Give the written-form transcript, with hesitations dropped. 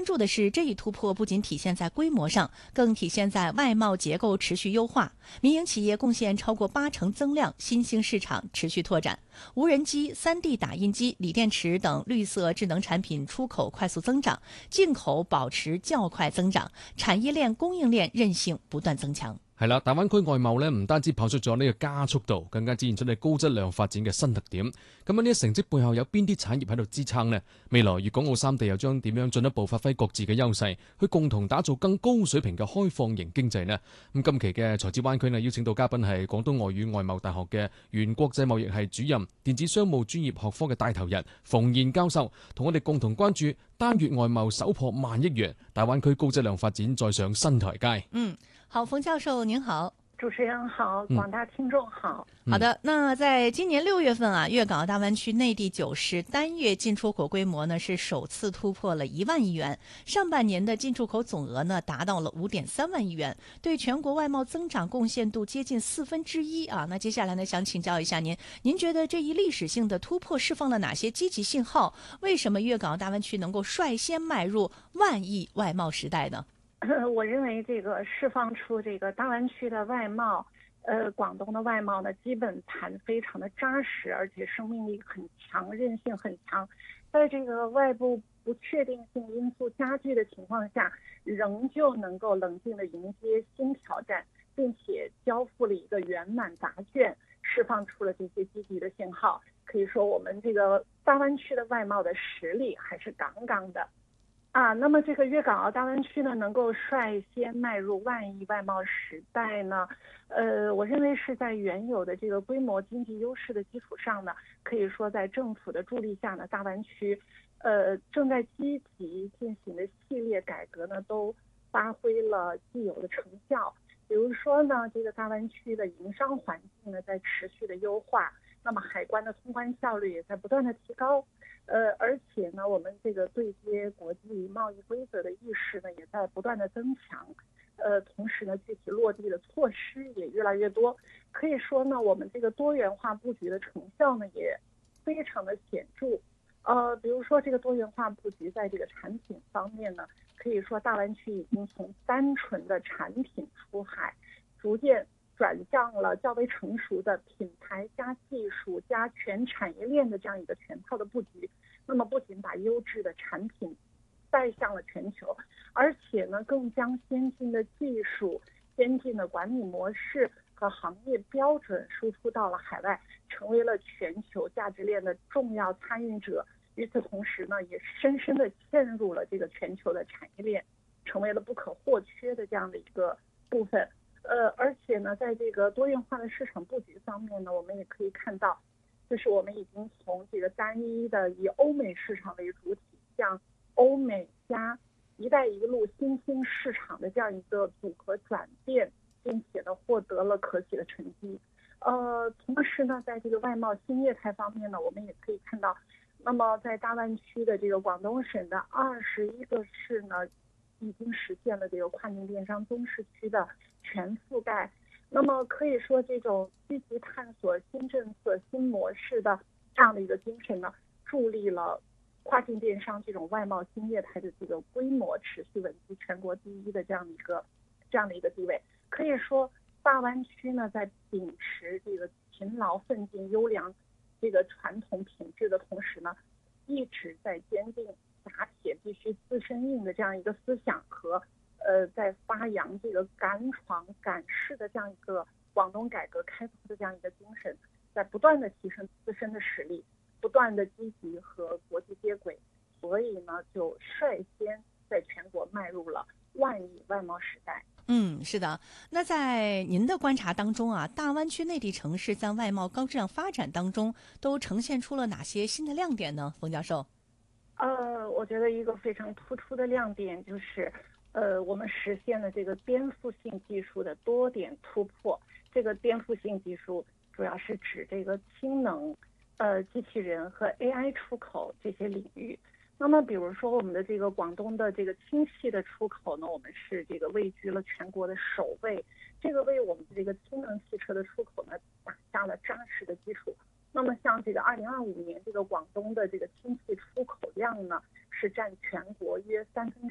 关注的是，这一突破不仅体现在规模上，更体现在外贸结构持续优化，民营企业贡献超过80%增量，新兴市场持续拓展，无人机、3D 打印机、锂电池等绿色智能产品出口快速增长，进口保持較快增長，產業鏈供應鏈韌性不斷增強。 係啦，大灣區外貿咧唔單止跑出咗呢個加速度，更加展現出你高質量發展嘅新特點。咁呢啲成績背後有邊啲產業喺度支撐呢？未來粵港澳三地又將點樣進一步發揮各自嘅優勢，去共同打造更高水平嘅開放型經濟呢？咁今期嘅財智灣區呢，邀請到嘉賓係廣東外語外貿大學嘅原國際貿易系主任、電子商務專業學科嘅帶頭人馮燕教授，同我哋共同關注單月外貿首破1萬億元，大灣區高質量發展再上新台階。 好，馮教授您好。 主持人好，廣大聽眾好。 好的，那在今年6月份啊，粵港澳大灣區內地9市單月進出口規模呢是首次突破了1萬億元，上半年的進出口總額呢達到了5.3萬億元，對全國外貿增長貢獻度接近1/4啊。那接下來呢，想請教一下您覺得這一歷史性的突破釋放了哪些積極信號？為什麼粵港澳大灣區能夠率先邁入萬億外貿時代呢？ 我認為這個釋放出這個大灣區的外貿，廣東的外貿呢，基本盤非常的扎實，而且生命力很強，韌性很強。在這個外部不確定性因素加劇的情況下，仍舊能夠冷靜地迎接新挑戰，並且交付了一個圓滿答卷，釋放出了這些積極的信號。可以說，我們這個大灣區的外貿的實力還是杠杠的。那麼這個粵港澳大灣區呢，能夠率先邁入萬億外貿時代呢，我認為是在原有的這個規模經濟優勢的基礎上呢，可以說在政府的助力下呢，大灣區，正在積極進行的系列改革呢，都發揮了既有的成效。比如說呢，這個大灣區的營商環境呢，在持續的優化，那麼海關的通關效率也在不斷的提高。而且呢，我們這個對接國際貿易規則的意識呢，也在不斷的增強。同時呢，具體落地的措施也越來越多。可以說呢，我們這個多元化布局的成效呢，也非常的顯著。比如說這個多元化布局在這個產品方面呢，可以說大灣區已經從單純的產品出海，逐漸轉向了較為成熟的品牌加技術加全產業鏈的這樣一個全套的布局。那麼不僅把優質的產品帶向了全球，而且呢，更將先進的技術、先進的管理模式和行業標準輸出到了海外，成為了全球價值鏈的重要參與者。與此同時呢，也深深地嵌入了這個全球的產業鏈，成為了不可或缺的這樣的一個部分。而且呢，在這個多元化的市場布局方面呢，我們也可以看到，就是我們已經從這個單一的以歐美市場為主體，向歐美加一帶一路新興市場的這樣一個組合轉變，並且呢獲得了可喜的成績。同時呢，在這個外貿新業態方面呢，我們也可以看到，那麼在大灣區的這個廣東省的21個市呢，已經實現了這個跨境電商中市區的全覆蓋。那麼可以說，這種積極探索新政策、新模式的這樣的一個精神呢，助力了跨境電商這種外貿新業態的這個規模持續穩居全國第一的這樣的一個地位。可以說，大灣區呢，在秉持這個勤勞奮進、優良這個傳統品質的同時呢，一直在堅定打鐵必須自身硬的這樣一個思想和在發揚這個敢闖敢試的這樣一個廣東改革開放的這樣一個精神，在不斷的提升自身的實力，不斷的積極和國際接軌，所以呢，就率先在全國邁入了萬億外貿時代。 是的。那在您的觀察當中啊，大灣區內地城市在外貿高質量發展當中都呈現出了哪些新的亮點呢？馮教授。 我覺得一個非常突出的亮點就是我們實現了這個顛覆性技術的多點突破。這個顛覆性技術主要是指這個氫能、機器人和 AI 出口這些領域。那麼比如說我們的這個廣東的這個氫氣的出口呢，我們是這個位居了全國的首位，這個為我們的這個氫能汽車的出口呢打下了扎實的基礎。那麼像這個2025年這個廣東的這個氫氣出口量呢，是佔全國約2/3，